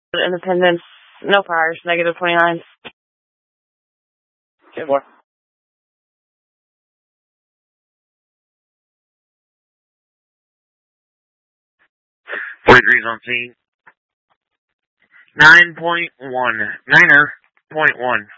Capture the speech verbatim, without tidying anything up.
Independence, no priors, negative twenty-nine. ten four. forty-three's on scene. nine point one. Niner point one.